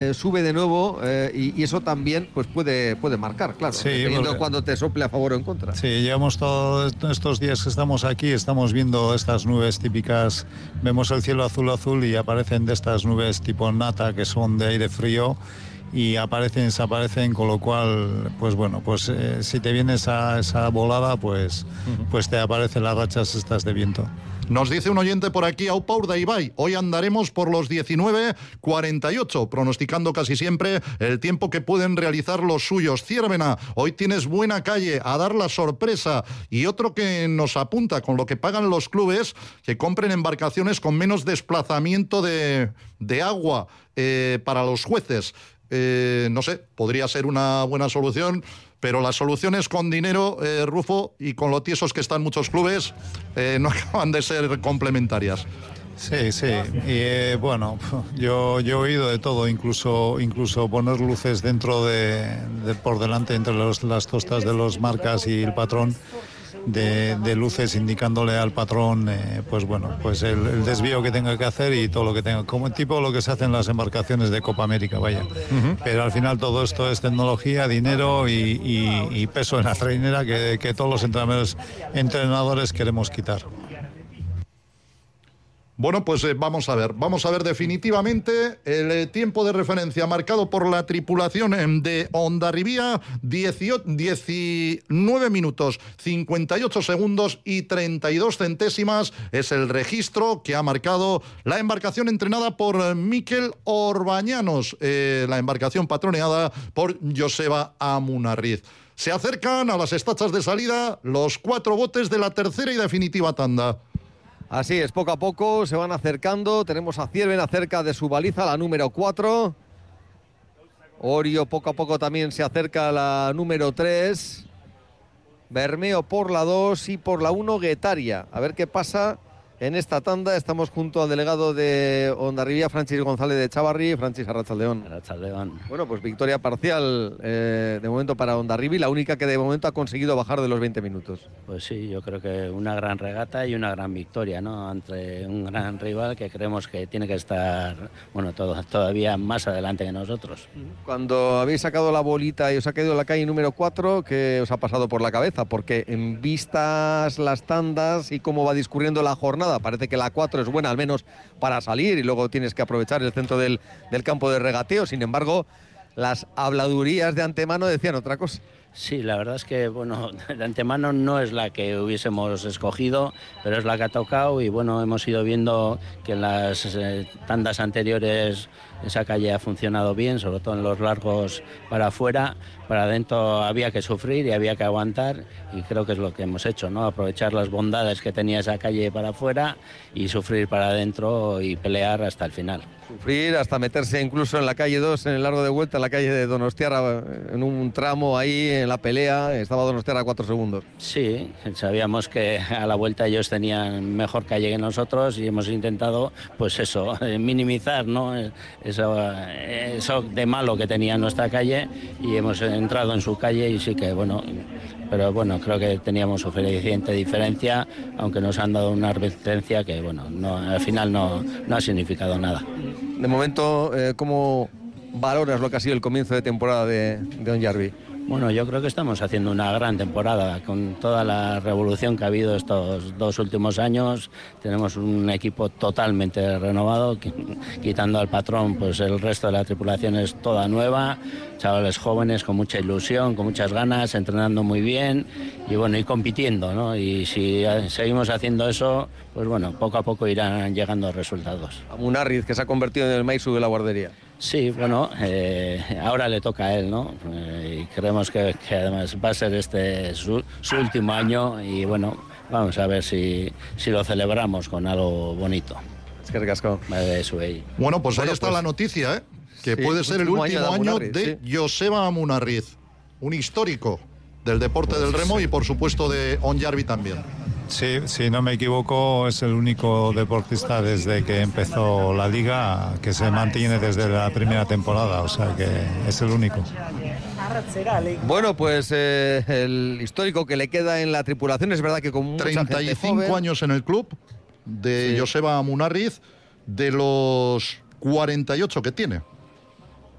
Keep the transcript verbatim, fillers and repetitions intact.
eh, sube de nuevo eh, y, y eso también pues puede, puede marcar, claro, sí, dependiendo porque, cuando te sople a favor o en contra. Sí, llevamos todos estos días que estamos aquí, estamos viendo estas nubes típicas, vemos el cielo azul azul y aparecen de estas nubes tipo nata que son de aire frío y aparecen, desaparecen, con lo cual, pues bueno, pues eh, si te viene esa, esa volada, pues, uh-huh. pues te aparecen las rachas estas de viento. Nos dice un oyente por aquí, Aupa Urdaibai, hoy andaremos por los diecinueve cuarenta y ocho, pronosticando casi siempre el tiempo que pueden realizar los suyos. Ciervena, hoy tienes buena calle, a dar la sorpresa. Y otro que nos apunta, con lo que pagan los clubes, que compren embarcaciones con menos desplazamiento de, de agua eh, para los jueces. Eh, no sé, podría ser una buena solución, pero las soluciones con dinero, eh, Rufo, y con lo tiesos que están muchos clubes, eh, no acaban de ser complementarias. Sí, sí, y eh, bueno, yo, yo he oído de todo, incluso, incluso poner luces dentro de, de por delante entre los, las tostas de los marcas y el patrón, de, de luces indicándole al patrón, eh, pues bueno, pues el, el desvío que tenga que hacer y todo lo que tenga, como tipo lo que se hace en las embarcaciones de Copa América, vaya. Uh-huh. Pero al final todo esto es tecnología, dinero y, y, y peso en la trainera que, que todos los entrenadores, entrenadores queremos quitar. Bueno, pues eh, vamos a ver, vamos a ver definitivamente el eh, tiempo de referencia marcado por la tripulación de Hondarribia, diecinueve minutos, cincuenta y ocho segundos y treinta y dos centésimas, es el registro que ha marcado la embarcación entrenada por Mikel Orbañanos, eh, la embarcación patroneada por Joseba Amunarriz. Se acercan a las estachas de salida los cuatro botes de la tercera y definitiva tanda. Así es, poco a poco se van acercando. Tenemos a Ciervena cerca de su baliza, la número cuatro. Orio poco a poco también se acerca a la número tres. Bermeo por la dos y por la uno Guetaria. A ver qué pasa en esta tanda. Estamos junto al delegado de Hondarribia, Francis González de Chavarri. Francis, arratsaldeón. Arratsaldeón. Bueno, pues victoria parcial eh, de momento para Hondarribia, la única que de momento ha conseguido bajar de los veinte minutos. Pues sí, yo creo que una gran regata y una gran victoria, ¿no? Ante un gran rival que creemos que tiene que estar, bueno, todo, todavía más adelante que nosotros. Cuando habéis sacado la bolita y os ha caído la calle número cuatro, ¿qué os ha pasado por la cabeza? Porque en vistas las tandas y cómo va discurriendo la jornada, parece que la cuatro es buena al menos para salir y luego tienes que aprovechar el centro del, del campo de regateo. Sin embargo, las habladurías de antemano decían otra cosa. Sí, la verdad es que, bueno, de antemano no es la que hubiésemos escogido, pero es la que ha tocado y, bueno, hemos ido viendo que en las eh, tandas anteriores esa calle ha funcionado bien, sobre todo en los largos para afuera. Para adentro había que sufrir y había que aguantar y creo que es lo que hemos hecho, ¿no? Aprovechar las bondades que tenía esa calle para afuera y sufrir para adentro y pelear hasta el final. Sufrir hasta meterse incluso en la calle dos, en el largo de vuelta, en la calle de Donostiarra, en un tramo ahí, en la pelea, estaba Donostiarra a cuatro segundos. Sí, sabíamos que a la vuelta ellos tenían mejor calle que nosotros y hemos intentado, pues eso, minimizar, ¿no? Eso, eso de malo que tenía nuestra calle y hemos entrado en su calle y sí que, bueno, pero bueno, creo que teníamos suficiente diferencia, aunque nos han dado una advertencia que, bueno, no, al final no, no ha significado nada. De momento, eh, ¿cómo valoras lo que ha sido el comienzo de temporada de, de Hondarribia? Bueno, yo creo que estamos haciendo una gran temporada con toda la revolución que ha habido estos dos últimos años. Tenemos un equipo totalmente renovado, quitando al patrón, pues el resto de la tripulación es toda nueva, chavales jóvenes con mucha ilusión, con muchas ganas, entrenando muy bien y bueno, y compitiendo, ¿no? Y si seguimos haciendo eso, pues bueno, poco a poco irán llegando resultados. Amunarriz, que se ha convertido en el Maisu de la guardería. Sí, bueno, eh, ahora le toca a él, ¿no? Eh, y creemos que, que además va a ser este su, su último año y bueno, vamos a ver si, si lo celebramos con algo bonito. Es que recasco. Bueno, pues bueno, ahí está pues, la noticia, ¿eh? Que sí, puede ser el último año de, año de sí. Joseba Amunarriz, un histórico del deporte pues, del remo sí. y por supuesto de Hondarribia también. Sí, si no me equivoco, es el único deportista desde que empezó la liga que se mantiene desde la primera temporada, o sea que es el único. Bueno, pues eh, el histórico que le queda en la tripulación, es verdad que con mucha treinta y cinco joven. años en el club de sí. Joseba Amunarriz, de los cuarenta y ocho que tiene.